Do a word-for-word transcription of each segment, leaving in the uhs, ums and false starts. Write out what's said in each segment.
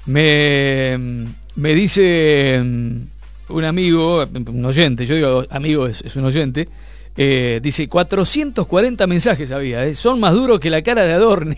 Me, me dice un amigo, un oyente, yo digo amigo, es, es un oyente, eh, dice cuatrocientos cuarenta mensajes había, eh, son más duros que la cara de Adorni.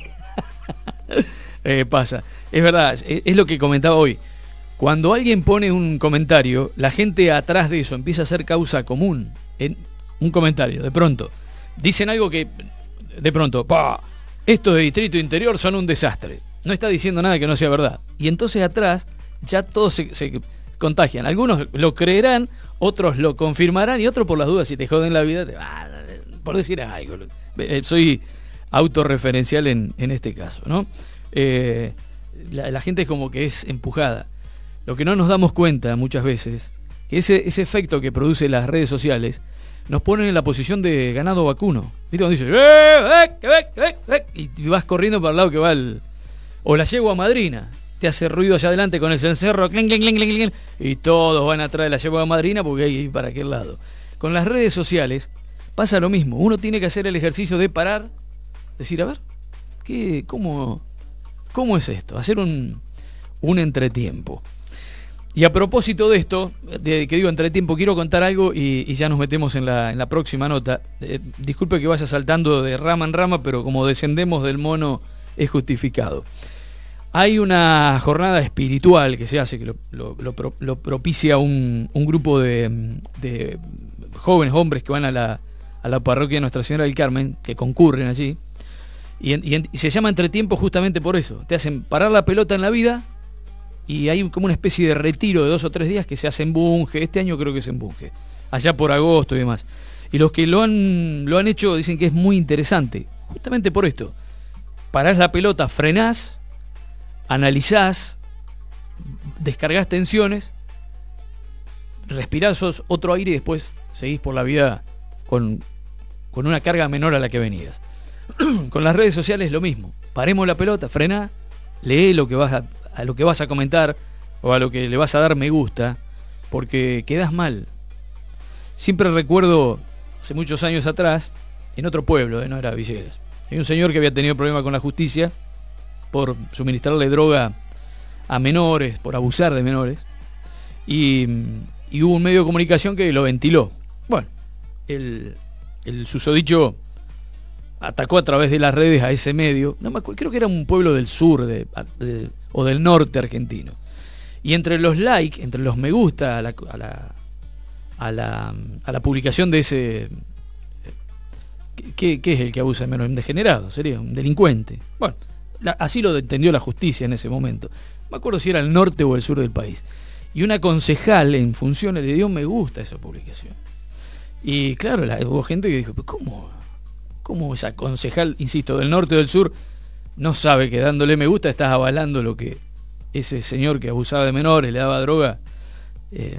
eh, pasa, es verdad, es, es lo que comentaba hoy. Cuando alguien pone un comentario, la gente atrás de eso empieza a hacer causa común. En un comentario, de pronto, dicen algo que, de pronto, ¡pah! Estos de Distrito Interior son un desastre. No está diciendo nada que no sea verdad. Y entonces atrás ya todos se, se contagian. Algunos lo creerán, otros lo confirmarán y otros por las dudas, si te joden la vida, te, ah, por decir algo. Soy autorreferencial en, en este caso, ¿no? Eh, la, la gente es como que es empujada. Lo que no nos damos cuenta muchas veces, que ese, ese efecto que produce las redes sociales, nos ponen en la posición de ganado vacuno. ¿Viste? Cuando dice, ¡eh, eh, eh, eh, eh! Y vas corriendo para el lado que va el... O la yegua madrina, te hace ruido allá adelante con el cencerro, clink, clink, clink, clink, clink, y todos van atrás de la yegua madrina porque hay para aquel lado. Con las redes sociales pasa lo mismo. Uno tiene que hacer el ejercicio de parar, decir, a ver, ¿qué, cómo, cómo es esto? Hacer un, un entretiempo. Y a propósito de esto, de que digo entretiempo, quiero contar algo y, y ya nos metemos en la, en la próxima nota. Eh, disculpe que vaya saltando de rama en rama, pero como descendemos del mono es justificado. Hay una jornada espiritual que se hace, que lo, lo, lo, pro, lo propicia un, un grupo de, de jóvenes hombres que van a la, a la parroquia de Nuestra Señora del Carmen, que concurren allí, y, y, y se llama entretiempo justamente por eso. Te hacen parar la pelota en la vida. Y hay como una especie de retiro de dos o tres días que se hace en Bunge. Este año creo que es en Bunge, allá por agosto y demás. Y los que lo han, lo han hecho dicen que es muy interesante, justamente por esto. Parás la pelota, frenás, analizás, descargás tensiones, respirás otro aire y después seguís por la vida con, con una carga menor a la que venías. Con las redes sociales lo mismo. Paremos la pelota, frená, lee lo que vas a... a lo que vas a comentar o a lo que le vas a dar me gusta, porque quedás mal. Siempre recuerdo, hace muchos años atrás, en otro pueblo, eh, no era Villegas, hay un señor que había tenido problemas con la justicia por suministrarle droga a menores, por abusar de menores, y, y hubo un medio de comunicación que lo ventiló. Bueno, el, el susodicho atacó a través de las redes a ese medio, no me acuerdo, creo que era un pueblo del sur de, de, o del norte argentino. Y entre los likes, entre los me gusta a la, a la, a la, a la publicación de ese... ¿qué, ¿Qué es el que abusa de menor? Un degenerado, sería un delincuente. Bueno, la, así lo entendió la justicia en ese momento. No me acuerdo si era el norte o el sur del país. Y una concejal en funciones le dio me gusta a esa publicación. Y claro, la, hubo gente que dijo, ¿cómo? ¿Cómo esa concejal, insisto, del norte o del sur, no sabe que dándole me gusta estás avalando lo que ese señor que abusaba de menores, le daba droga, eh,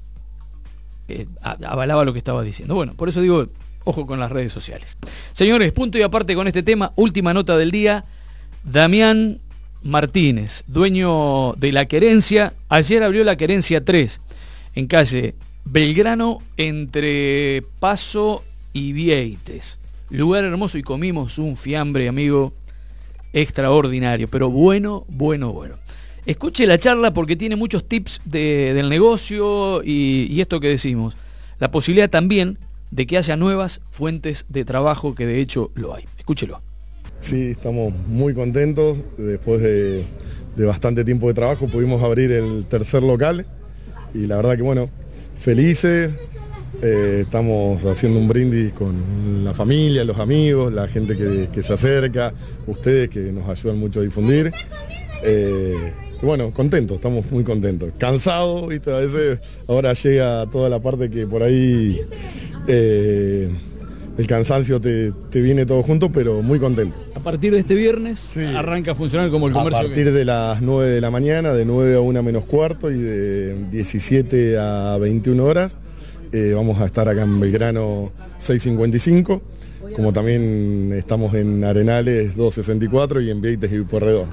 eh, avalaba lo que estaba diciendo? Bueno, por eso digo, ojo con las redes sociales. Señores, punto y aparte con este tema, última nota del día. Damián Martínez, dueño de La Querencia, ayer abrió La Querencia tres, en calle Belgrano, entre Paso y Vieites. Lugar hermoso, y comimos un fiambre, amigo, extraordinario, pero bueno, bueno, bueno. Escuche la charla porque tiene muchos tips de, del negocio y, y esto que decimos. La posibilidad también de que haya nuevas fuentes de trabajo, que de hecho lo hay. Escúchelo. Sí, estamos muy contentos. Después de, de bastante tiempo de trabajo pudimos abrir el tercer local y la verdad que bueno, felices. Eh, estamos haciendo un brindis con la familia, los amigos, la gente que, que se acerca, ustedes que nos ayudan mucho a difundir. Eh, y bueno, contentos, estamos muy contentos. Cansados, ¿viste? A veces ahora llega toda la parte que por ahí eh, el cansancio te, te viene todo junto, pero muy contento. A partir de este viernes sí, arranca a funcionar como el comercio. A partir que... de las nueve de la mañana, de nueve a una menos cuarto y de diecisiete a veintiuna horas. Eh, vamos a estar acá en Belgrano seiscientos cincuenta y cinco, como también estamos en Arenales doscientos sesenta y cuatro y en Vieites y Pueyrredón.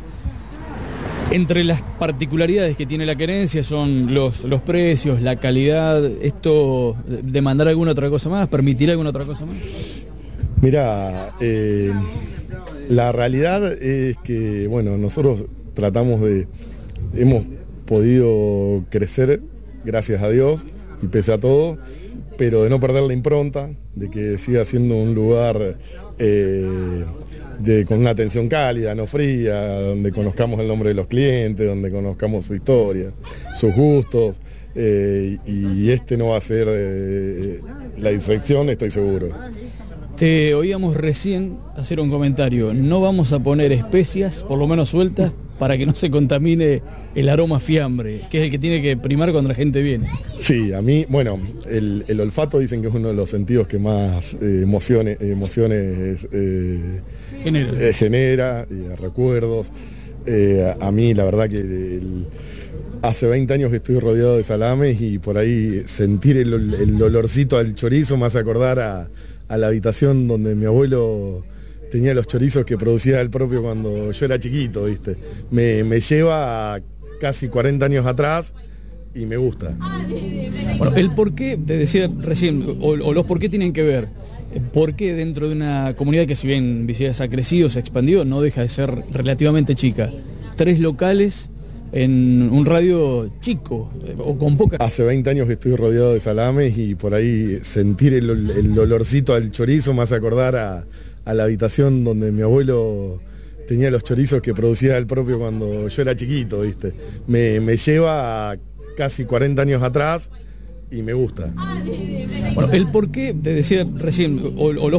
Entre las particularidades que tiene La Querencia son los, los precios, la calidad. ¿Esto demandará alguna otra cosa más? ¿Permitirá alguna otra cosa más? Mirá, eh, la realidad es que bueno, nosotros tratamos de, hemos podido crecer, gracias a Dios, y pese a todo, pero de no perder la impronta, de que siga siendo un lugar eh, de, con una atención cálida, no fría, donde conozcamos el nombre de los clientes, donde conozcamos su historia, sus gustos, eh, y este no va a ser eh, la excepción, estoy seguro. Te oíamos recién hacer un comentario, no vamos a poner especias, por lo menos sueltas, para que no se contamine el aroma fiambre, que es el que tiene que primar cuando la gente viene. Sí, a mí, bueno, el, el olfato dicen que es uno de los sentidos que más eh, emociones, emociones eh, genera, eh, genera eh, recuerdos. Eh, a, a mí la verdad que el, hace veinte años que estoy rodeado de salames y por ahí sentir el, el olorcito al chorizo me hace acordar a, a la habitación donde mi abuelo tenía los chorizos que producía él propio cuando yo era chiquito, ¿viste? Me, me lleva a casi cuarenta años atrás y me gusta. Bueno, el por qué, te decía recién, o, o los por qué tienen que ver. ¿Por qué dentro de una comunidad que si bien Villegas ha crecido, se expandió, no deja de ser relativamente chica? Tres locales en un radio chico, o con poca... Hace veinte años que estoy rodeado de salames y por ahí sentir el, el olorcito al chorizo me hace acordar a, a la habitación donde mi abuelo tenía los chorizos que producía él propio cuando yo era chiquito, ¿viste? Me, me lleva a casi cuarenta años atrás y me gusta. Bueno, el por qué, te decía recién, o, o los